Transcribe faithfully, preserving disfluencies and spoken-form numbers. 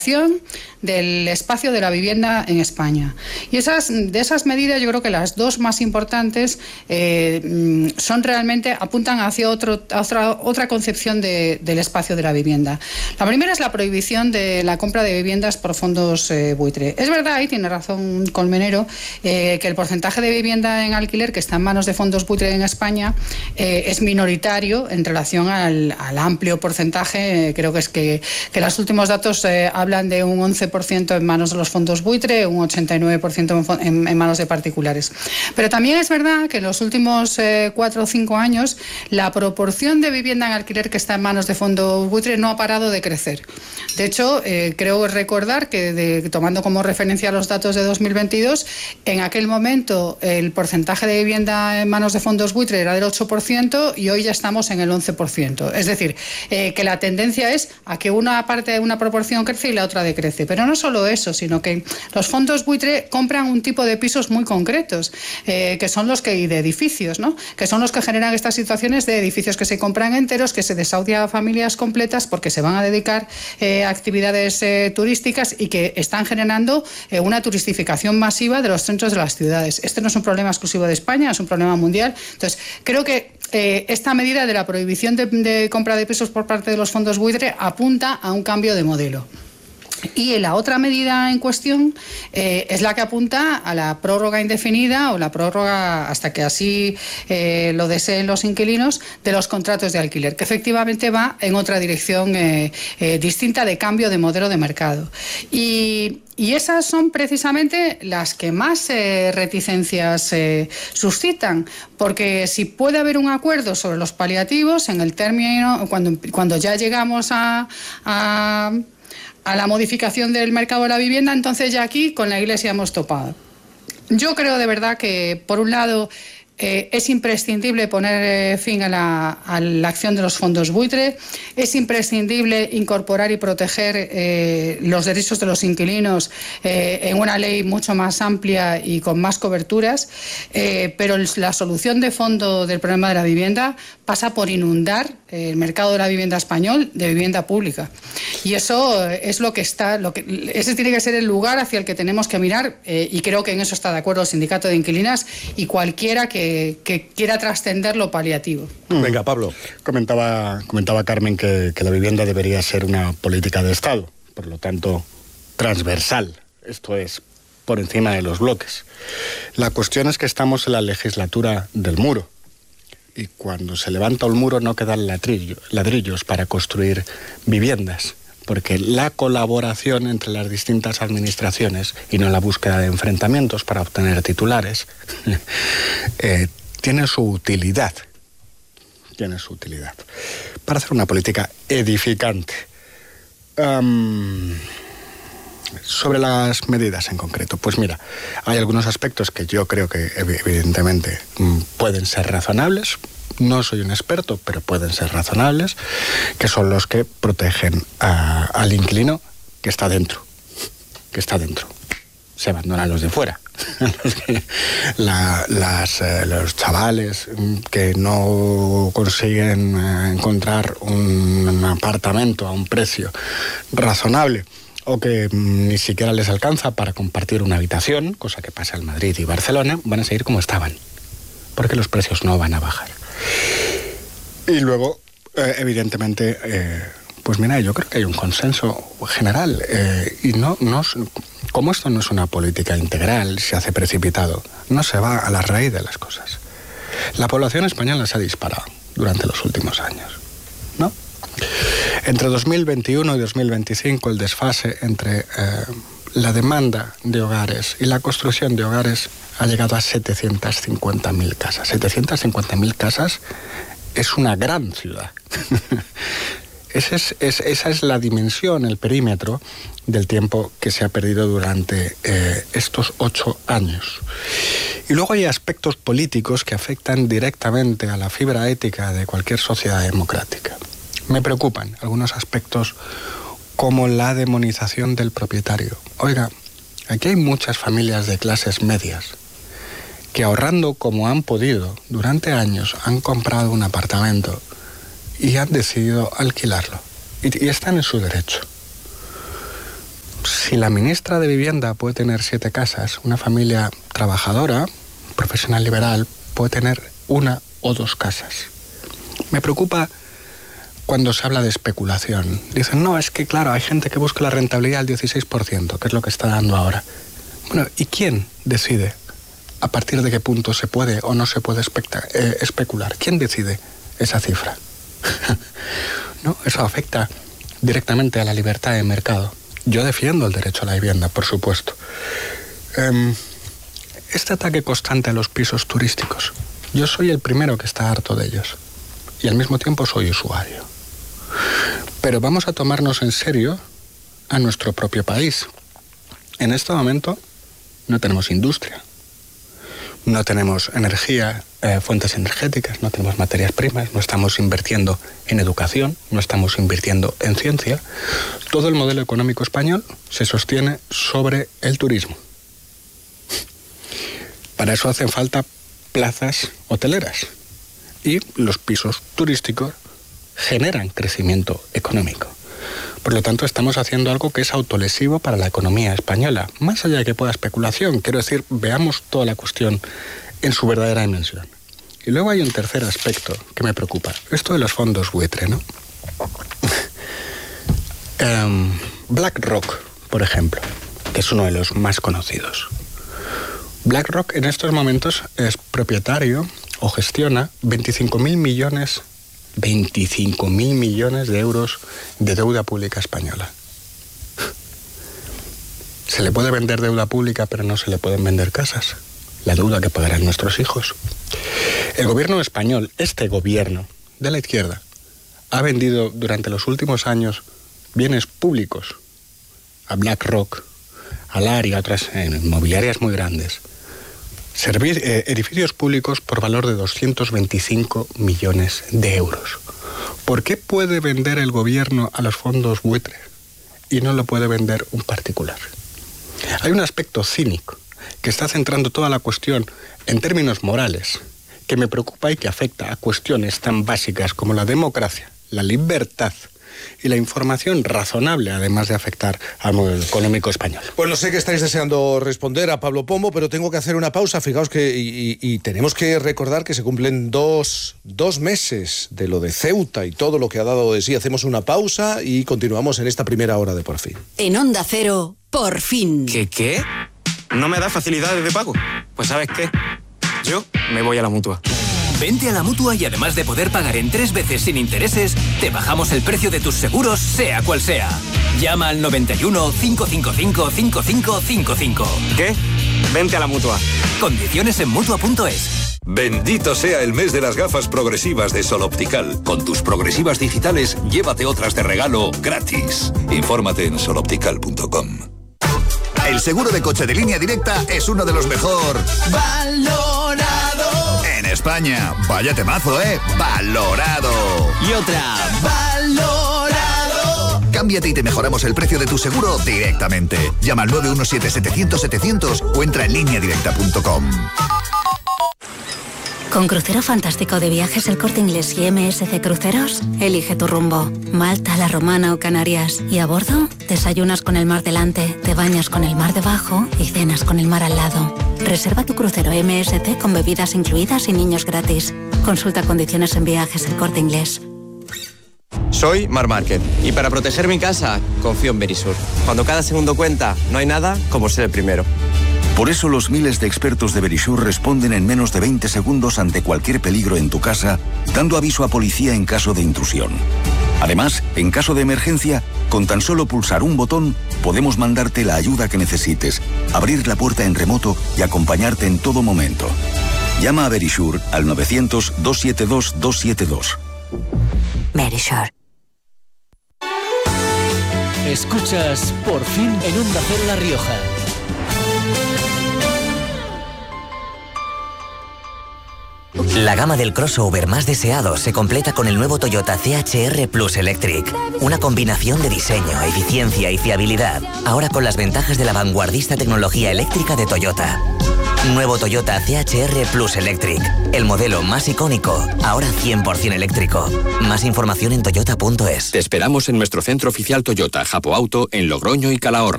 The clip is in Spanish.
del espacio de la vivienda en España. Y esas, de esas medidas, yo creo que las dos más importantes eh, son realmente, apuntan hacia otro, otra, otra concepción de, del espacio de la vivienda. La primera es la prohibición de la compra de viviendas por fondos eh, buitre. Es verdad, y tiene razón Colmenero, eh, que el porcentaje de vivienda en alquiler que está en manos de fondos buitre en España eh, es minoritario en relación al, al amplio porcentaje. Eh, creo que es que, que los últimos datos eh, hablan de un once por ciento en manos de los fondos buitre, un ochenta y nueve por ciento en, en, en manos de particulares. Pero también es verdad que en los últimos eh, cuatro o cinco años la proporción de vivienda en alquiler que está en manos de fondos buitre no ha parado de crecer. De hecho, eh, creo recordar que, de, tomando como referencia los datos de dos mil veintidós, en aquel momento el porcentaje de vivienda en manos de fondos buitre era del ocho por ciento y hoy ya estamos en el once por ciento. Es decir, eh, que la tendencia es a que una parte, una proporción crece y la otra decrece. Pero no solo eso, sino que los fondos buitre compran un tipo de pisos muy concretos, eh, que son los que, y de edificios, ¿no? Que son los que generan estas situaciones de edificios que se compran enteros, que se desahucian a familias completas porque se van a dedicar eh, a actividades eh, turísticas y que están generando eh, una turistificación masiva de los centros de las ciudades. Este no es un problema exclusivo de España, es un problema mundial. Entonces, creo que eh, esta medida de la prohibición de, de compra de pisos por parte de los fondos buitre apunta a un cambio de modelo. Y la otra medida en cuestión eh, es la que apunta a la prórroga indefinida o la prórroga hasta que así eh, lo deseen los inquilinos de los contratos de alquiler, que efectivamente va en otra dirección eh, eh, distinta de cambio de modelo de mercado. Y, y esas son precisamente las que más eh, reticencias eh, suscitan, porque si puede haber un acuerdo sobre los paliativos en el término, cuando, cuando ya llegamos a... a a la modificación del mercado de la vivienda, entonces ya aquí con la Iglesia hemos topado. Yo creo de verdad que, por un lado, Eh, es imprescindible poner eh, fin a la, a la acción de los fondos buitre, es imprescindible incorporar y proteger eh, los derechos de los inquilinos eh, en una ley mucho más amplia y con más coberturas, eh, pero la solución de fondo del problema de la vivienda pasa por inundar el mercado de la vivienda español de vivienda pública. Y eso es lo que está, lo que, ese tiene que ser el lugar hacia el que tenemos que mirar, eh, y creo que en eso está de acuerdo el Sindicato de Inquilinas y cualquiera que que quiera trascender lo paliativo. Venga, Pablo. Comentaba, comentaba Carmen que, que la vivienda debería ser una política de Estado, por lo tanto, transversal. Esto es, por encima de los bloques. La cuestión es que estamos en la legislatura del muro. Y cuando se levanta el muro no quedan ladrillo, ladrillos para construir viviendas. Porque la colaboración entre las distintas administraciones y no la búsqueda de enfrentamientos para obtener titulares eh, tiene su utilidad, tiene su utilidad para hacer una política edificante. Um, sobre las medidas en concreto, pues mira, hay algunos aspectos que yo creo que evidentemente pueden ser razonables. No soy un experto, pero pueden ser razonables, que son los que protegen a, al inquilino que está dentro, que está dentro. Se abandonan los de fuera. los, que, la, las, eh, los chavales que no consiguen eh, encontrar un, un apartamento a un precio razonable o que mm, ni siquiera les alcanza para compartir una habitación, cosa que pasa en Madrid y Barcelona, van a seguir como estaban, porque los precios no van a bajar. Y luego, eh, evidentemente, eh, pues mira, yo creo que hay un consenso general. Eh, y no, no, como esto no es una política integral, se hace precipitado, no se va a la raíz de las cosas. La población española se ha disparado durante los últimos años, ¿no? Entre dos mil veintiuno y dos mil veinticinco, el desfase entre eh, la demanda de hogares y la construcción de hogares ha llegado a setecientas cincuenta mil casas. setecientas cincuenta mil casas es una gran ciudad. Ese es, es, esa es la dimensión, el perímetro del tiempo que se ha perdido durante eh, estos ocho años. Y luego hay aspectos políticos que afectan directamente a la fibra ética de cualquier sociedad democrática. Me preocupan algunos aspectos como la demonización del propietario. Oiga, aquí hay muchas familias de clases medias que ahorrando como han podido durante años han comprado un apartamento y han decidido alquilarlo. Y, y están en su derecho. si la ministra de Vivienda puede tener siete casas, una familia trabajadora, profesional liberal, puede tener una o dos casas. Me preocupa cuando se habla de especulación. Dicen, no, es que claro, hay gente que busca la rentabilidad del dieciséis por ciento, que es lo que está dando ahora. Bueno, ¿y quién decide a partir de qué punto se puede o no se puede especta- eh, especular? ¿Quién decide esa cifra? No, eso afecta directamente a la libertad de mercado. Yo defiendo el derecho a la vivienda, por supuesto. Um, este ataque constante a los pisos turísticos, yo soy el primero que está harto de ellos y al mismo tiempo soy usuario. Pero vamos a tomarnos en serio a nuestro propio país. En este momento no tenemos industria, no tenemos energía, eh, fuentes energéticas, no tenemos materias primas, no estamos invirtiendo en educación, no estamos invirtiendo en ciencia. Todo el modelo económico español se sostiene sobre el turismo. Para eso hacen falta plazas hoteleras y los pisos turísticos generan crecimiento económico. Por lo tanto, estamos haciendo algo que es autolesivo para la economía española. Más allá de que pueda especulación, quiero decir, veamos toda la cuestión en su verdadera dimensión. Y luego hay un tercer aspecto que me preocupa. Esto de los fondos buitre, ¿no? um, BlackRock, por ejemplo, que es uno de los más conocidos. BlackRock en estos momentos es propietario o gestiona veinticinco mil millones veinticinco mil millones de euros de deuda pública española. Se le puede vender deuda pública, pero no se le pueden vender casas. La deuda que pagarán nuestros hijos. El gobierno español, este gobierno de la izquierda, ha vendido durante los últimos años bienes públicos a BlackRock, a LAR y a otras eh, inmobiliarias muy grandes. Servi- eh, edificios públicos por valor de doscientos veinticinco millones de euros. ¿Por qué puede vender el gobierno a los fondos buitre y no lo puede vender un particular? Hay un aspecto cínico que está centrando toda la cuestión en términos morales que me preocupa y que afecta a cuestiones tan básicas como la democracia, la libertad y la información razonable, además de afectar al modelo económico español. Bueno, sé que estáis deseando responder a Pablo Pombo, pero tengo que hacer una pausa. Fijaos que y, y, y tenemos que recordar que se cumplen dos, dos meses de lo de Ceuta y todo lo que ha dado de sí. Hacemos una pausa y continuamos en esta primera hora de Por Fin. En Onda Cero, Por Fin. ¿Qué qué? ¿No me da facilidades de pago? Pues ¿sabes qué? Yo me voy a la Mutua. Vente a la Mutua y además de poder pagar en tres veces sin intereses, te bajamos el precio de tus seguros, sea cual sea. Llama al noventa y uno, cinco cinco cinco, cinco cinco cinco cinco. ¿Qué? Vente a la Mutua. Condiciones en Mutua punto es. Bendito sea el mes de las gafas progresivas de Sol Optical. Con tus progresivas digitales, llévate otras de regalo gratis. Infórmate en sol optical punto com. El seguro de coche de Línea Directa es uno de los mejor valorado en España. Vaya temazo, ¿eh? Valorado. Y otra. Valorado. Cámbiate y te mejoramos el precio de tu seguro directamente. Llama al nueve uno siete, setecientos, setecientos o entra en línea directa punto com. Con Crucero Fantástico de Viajes El Corte Inglés y M S C Cruceros, elige tu rumbo. Malta, La Romana o Canarias. Y a bordo, desayunas con el mar delante, te bañas con el mar debajo y cenas con el mar al lado. Reserva tu crucero M S C con bebidas incluidas y niños gratis. Consulta condiciones en Viajes El Corte Inglés. Soy Mar Market y para proteger mi casa confío en Verisur. Cuando cada segundo cuenta, no hay nada como ser el primero. Por eso los miles de expertos de Verisur responden en menos de veinte segundos ante cualquier peligro en tu casa, dando aviso a policía en caso de intrusión. Además, en caso de emergencia, con tan solo pulsar un botón, podemos mandarte la ayuda que necesites, abrir la puerta en remoto y acompañarte en todo momento. Llama a Verisur al novecientos, doscientos setenta y dos, doscientos setenta y dos. Verisur. Escuchas Por Fin en Onda Cero La Rioja. La gama del crossover más deseado se completa con el nuevo Toyota C H R Plus Electric. Una combinación de diseño, eficiencia y fiabilidad. Ahora con las ventajas de la vanguardista tecnología eléctrica de Toyota. Nuevo Toyota C H R Plus Electric. El modelo más icónico, ahora cien por ciento eléctrico. Más información en toyota punto es. Te esperamos en nuestro centro oficial Toyota, Japo Auto, en Logroño y Calahorra.